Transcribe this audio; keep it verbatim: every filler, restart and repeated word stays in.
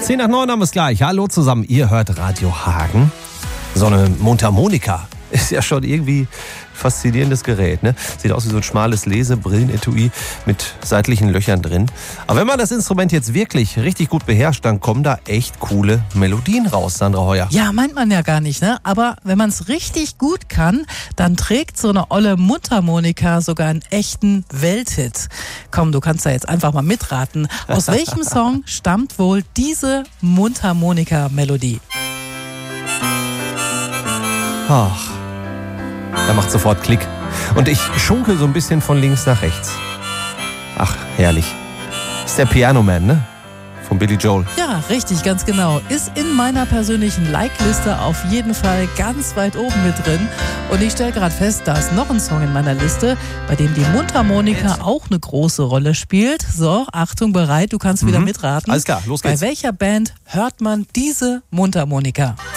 zehn nach neun haben wir es gleich. Hallo zusammen, ihr hört Radio Hagen. So eine Mundharmonika ist ja schon irgendwie ein faszinierendes Gerät. Ne? Sieht aus wie so ein schmales Lesebrillenetui mit seitlichen Löchern drin. Aber wenn man das Instrument jetzt wirklich richtig gut beherrscht, dann kommen da echt coole Melodien raus, Sandra Heuer. Ja, meint man ja gar nicht, ne? Aber wenn man es richtig gut kann, dann trägt so eine olle Mundharmonika sogar einen echten Welthit. Komm, du kannst da jetzt einfach mal mitraten. Aus welchem Song stammt wohl diese Mundharmonika-Melodie? Ach, da macht sofort Klick. Und ich schunkel so ein bisschen von links nach rechts. Ach, herrlich. Ist der Piano Man, ne? Von Billy Joel. Ja, richtig, ganz genau. Ist in meiner persönlichen Like-Liste auf jeden Fall ganz weit oben mit drin. Und ich stelle gerade fest, da ist noch ein Song in meiner Liste, bei dem die Mundharmonika auch eine große Rolle spielt. So, Achtung, bereit, du kannst wieder Mhm. mitraten. Alles klar, los geht's. Bei welcher Band hört man diese Mundharmonika?